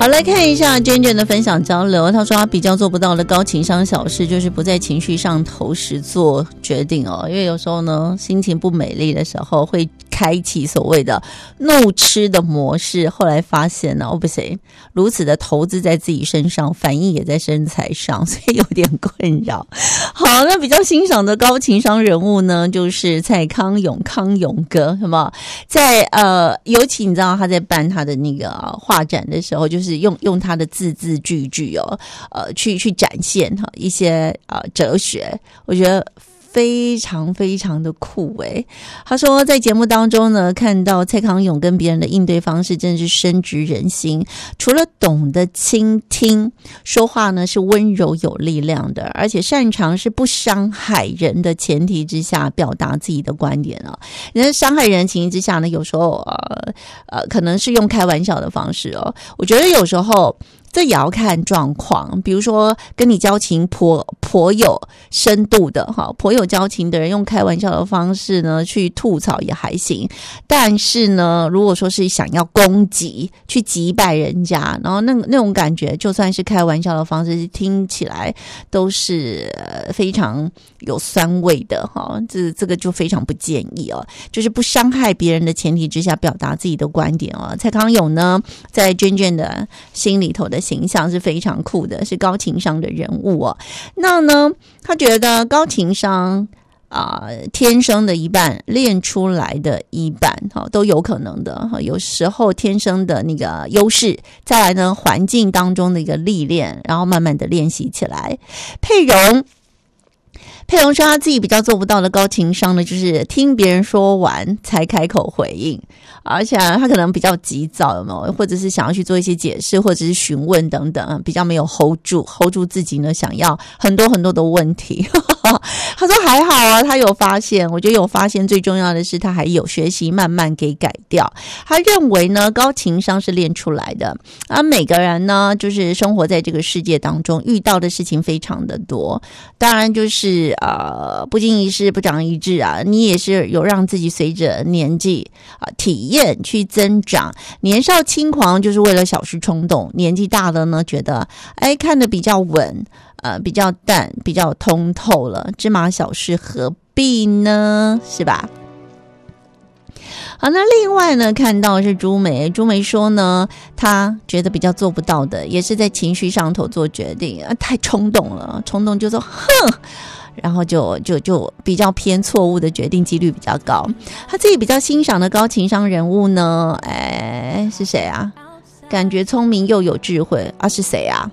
好，来看一下娟娟的分享交流。她说她比较做不到的高情商小事，就是不在情绪上同时做决定哦。因为有时候呢，心情不美丽的时候，会开启所谓的怒吃的模式。后来发现呢，不行，如此的投资在自己身上，反应也在身材上，所以有点困扰。好，那比较欣赏的高情商人物呢，就是蔡康永，康永哥，什么在尤其你知道他在办他的那个画展的时候，就是用他的字句哦，去展现一些哲学，我觉得非常非常的酷诶。他说在节目当中呢，看到蔡康永跟别人的应对方式真的是深植人心，除了懂得倾听，说话呢是温柔有力量的，而且擅长是不伤害人的前提之下表达自己的观点啊。人家伤害人的情形之下呢，有时候可能是用开玩笑的方式哦。我觉得有时候这也要看状况，比如说跟你交情颇有深度的颇有交情的人，用开玩笑的方式呢去吐槽也还行。但是呢，如果说是想要攻击，去击败人家，然后那种感觉，就算是开玩笑的方式，听起来都是非常有酸味的哈。这个就非常不建议哦，就是不伤害别人的前提之下表达自己的观点哦。蔡康永呢，在娟娟的心里头的形象是非常酷的，是高情商的人物哦。那呢，他觉得高情商天生的一半，练出来的一半都有可能的。有时候天生的那个优势，再来呢环境当中的一个历练，然后慢慢的练习起来。佩蓉说他自己比较做不到的高情商呢，就是听别人说完才开口回应，而且他可能比较急躁，有没有？或者是想要去做一些解释，或者是询问等等，比较没有 hold 住自己呢，想要很多很多的问题。他说还好啊，他有发现，我觉得有发现最重要的是他还有学习慢慢给改掉。他认为呢，高情商是练出来的，而每个人呢，就是生活在这个世界当中，遇到的事情非常的多，当然就是不经一事不长一智啊，你也是有让自己随着年纪体验去增长。年少轻狂就是为了小事冲动，年纪大了呢，觉得看得比较稳，比较淡，比较通透了，芝麻小事何必呢？是吧？好，那另外呢，看到是朱梅说呢，她觉得比较做不到的，也是在情绪上头做决定，太冲动了，冲动就说哼。然后就比较偏错误的决定几率比较高。他自己比较欣赏的高情商人物呢，是谁啊？感觉聪明又有智慧啊，是谁啊？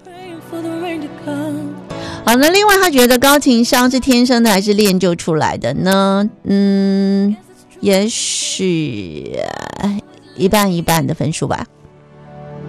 好，那另外他觉得高情商是天生的还是练就出来的呢？也许一半一半的分数吧。